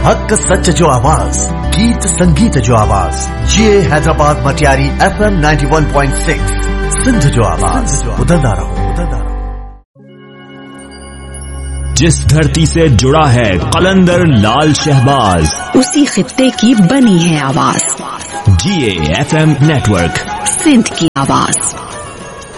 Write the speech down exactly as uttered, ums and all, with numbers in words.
हक सच जो आवाज, गीत संगीत जो आवाज, ये Hyderabad Matiari F M ninety one point six Sindh जो आवाज, बदलता रहो बदलता रहो। जिस धरती से जुड़ा है कलंदर लाल शहबाज, उसी खित्ते की बनी है आवाज। जी A F M network, Sindh की आवाज।